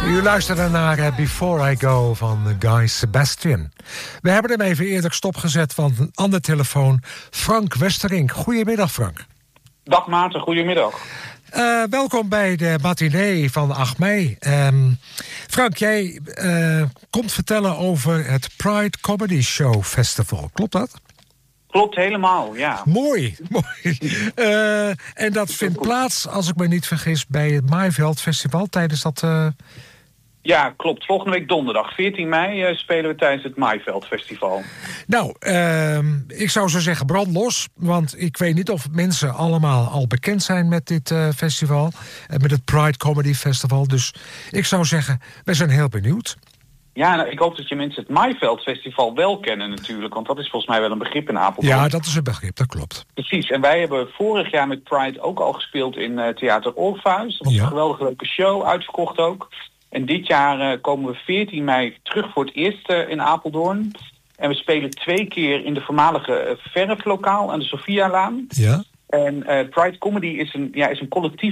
U luisterde naar Before I Go van Guy Sebastian. We hebben hem even eerder stopgezet van een andere telefoon. Frank Westerink. Goedemiddag, Frank. Dag Maarten, goedemiddag. Welkom bij de matinee van 8 mei. Frank, jij komt vertellen over het Pride Comedy Show Festival. Klopt dat? Klopt helemaal, ja. Mooi. En dat vindt plaats, als ik me niet vergis, bij het Maaiveld Festival tijdens dat... Ja, klopt. Volgende week donderdag, 14 mei, spelen we tijdens het Maaiveld Festival. Nou, ik zou zo zeggen brand los. Want ik weet niet of mensen allemaal al bekend zijn met dit festival. Met het Pride Comedy Festival. Dus ik zou zeggen, we zijn heel benieuwd. Ja, nou, ik hoop dat je mensen het Maaiveld Festival wel kennen natuurlijk. Want dat is volgens mij wel een begrip in Apeldoorn. Ja, dat is een begrip, dat klopt. Precies, en wij hebben vorig jaar met Pride ook al gespeeld in Theater Orpheus. Dat was een geweldige leuke show, uitverkocht ook. En dit jaar komen we 14 mei terug voor het eerst in Apeldoorn. En we spelen 2 keer in de voormalige verflokaal aan de Sophialaan. Ja. En Pride Comedy is een collectief